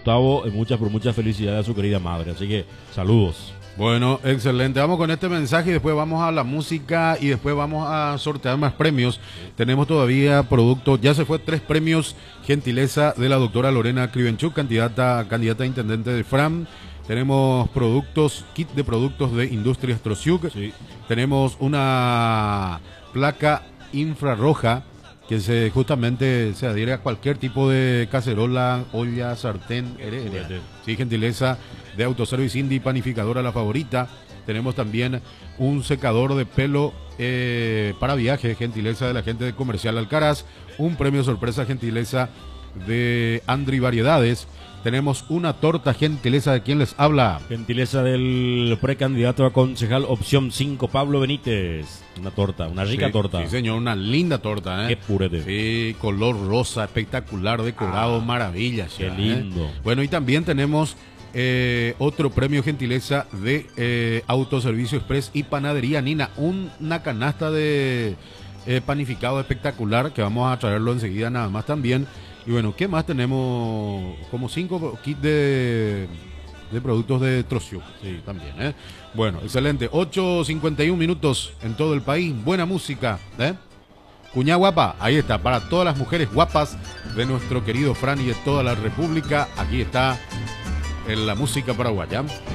Gustavo, muchas felicidades a su querida madre. Así que saludos. Bueno, excelente. Vamos con este mensaje y después vamos a la música y después vamos a sortear más premios. Tenemos todavía productos, ya se fue 3 premios, gentileza de la doctora Lorena Krivenchuk, candidata a intendente de FRAM. Tenemos productos, kit de productos de Industrias Trosiuk. Sí. Tenemos una placa infrarroja que justamente se adhiere a cualquier tipo de cacerola, olla, sartén, sí, gentileza de Autoservice Indy, panificadora La Favorita. Tenemos también un secador de pelo para viaje, gentileza de la gente de Comercial Alcaraz. Un premio sorpresa, gentileza de Andri Variedades. Tenemos una torta, gentileza de quien les habla. Gentileza del precandidato a concejal opción 5, Pablo Benítez. Una torta, una rica torta. Sí, señor, una linda torta, Qué purete. Sí, color rosa, espectacular, decorado, maravilla. Qué lindo. Bueno, y también tenemos otro premio, gentileza de Autoservicio Express y Panadería Nina. Una canasta de panificado espectacular que vamos a traerlo enseguida nada más también. Y bueno, ¿qué más tenemos? Como 5 kits de productos de Trosiuk. Sí, también, Bueno, excelente. 8:51 minutos en todo el país. Buena música, Cuñá guapa, ahí está. Para todas las mujeres guapas de nuestro querido Fran y de toda la República, aquí está la música paraguaya.